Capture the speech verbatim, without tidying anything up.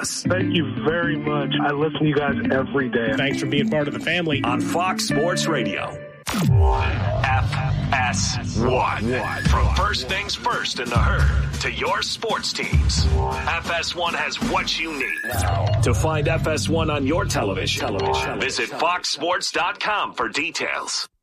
us. Thank you very much. I listen to you guys every day. Thanks for being part of the family. On Fox Sports Radio. F S one. From first things first in the herd to your sports teams. F S one has what you need. To find F S one on your television, television. visit fox sports dot com for details.